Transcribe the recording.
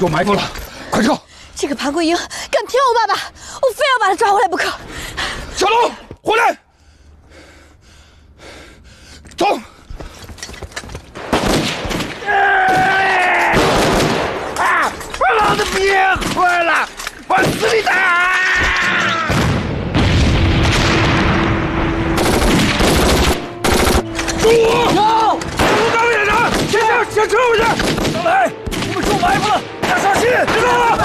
有埋伏了，快撤！ 这个潘桂英敢骗我爸爸，我非要把他抓回来不可。 小龙，回来！走！ 老子别喝了，往死里打！ 住！ 走！武钢连长，先撤回去！ 上来，你们中埋伏了，要小心！ 知道了。